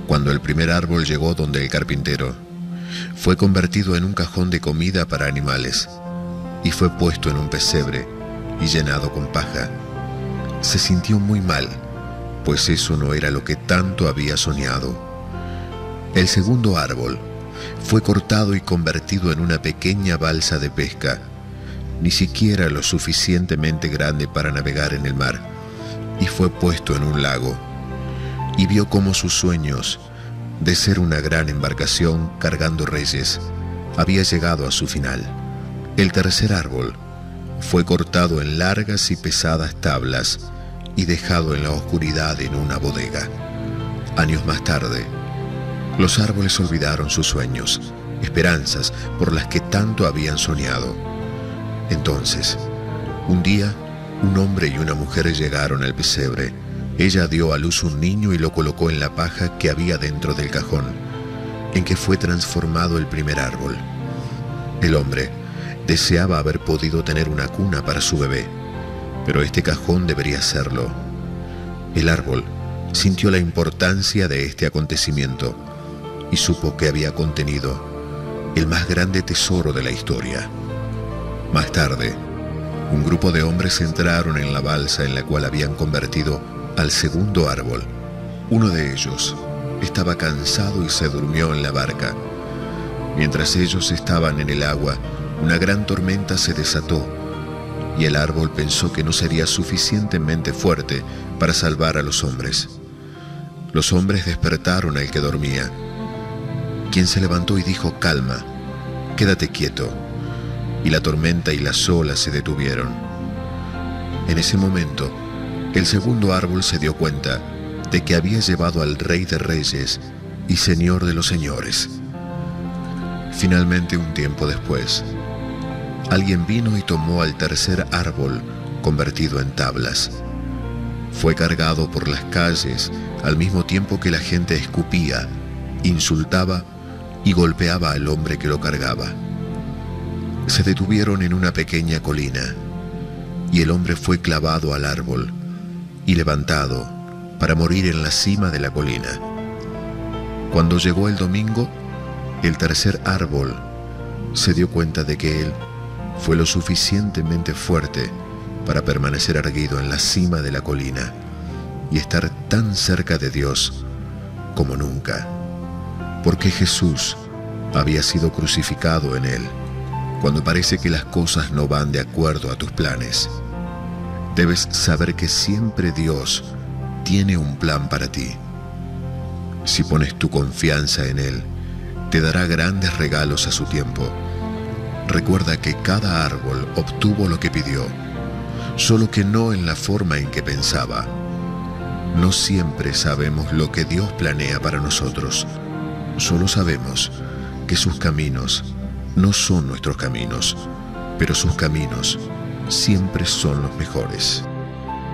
Cuando el primer árbol llegó donde el carpintero, fue convertido en un cajón de comida para animales y fue puesto en un pesebre y llenado con paja. Se sintió muy mal, pues eso no era lo que tanto había soñado. El segundo árbol fue cortado y convertido en una pequeña balsa de pesca, ni siquiera lo suficientemente grande para navegar en el mar, y fue puesto en un lago, y vio cómo sus sueños, de ser una gran embarcación cargando reyes, había llegado a su final. El tercer árbol fue cortado en largas y pesadas tablas y dejado en la oscuridad en una bodega. Años más tarde, los árboles olvidaron sus sueños, esperanzas por las que tanto habían soñado. Entonces, un día, un hombre y una mujer llegaron al pesebre. Ella dio a luz un niño y lo colocó en la paja que había dentro del cajón, en que fue transformado el primer árbol. El hombre deseaba haber podido tener una cuna para su bebé, pero este cajón debería serlo. El árbol sintió la importancia de este acontecimiento y supo que había contenido el más grande tesoro de la historia. Más tarde, un grupo de hombres entraron en la balsa en la cual habían convertido al segundo árbol. Uno de ellos estaba cansado y se durmió en la barca. Mientras ellos estaban en el agua, una gran tormenta se desató y el árbol pensó que no sería suficientemente fuerte para salvar a los hombres. Los hombres despertaron al que dormía, quien se levantó y dijo: «Calma, quédate quieto». Y la tormenta y las olas se detuvieron. En ese momento, el segundo árbol se dio cuenta de que había llevado al Rey de Reyes y Señor de los Señores. Finalmente, un tiempo después, alguien vino y tomó al tercer árbol convertido en tablas. Fue cargado por las calles al mismo tiempo que la gente escupía, insultaba y golpeaba al hombre que lo cargaba. Se detuvieron en una pequeña colina y el hombre fue clavado al árbol y levantado para morir en la cima de la colina. Cuando llegó el domingo, el tercer árbol se dio cuenta de que él fue lo suficientemente fuerte para permanecer erguido en la cima de la colina y estar tan cerca de Dios como nunca, porque Jesús había sido crucificado en él. Cuando parece que las cosas no van de acuerdo a tus planes, debes saber que siempre Dios tiene un plan para ti. Si pones tu confianza en Él, te dará grandes regalos a su tiempo. Recuerda que cada árbol obtuvo lo que pidió, solo que no en la forma en que pensaba. No siempre sabemos lo que Dios planea para nosotros. Solo sabemos que sus caminos no son nuestros caminos, pero sus caminos siempre son los mejores.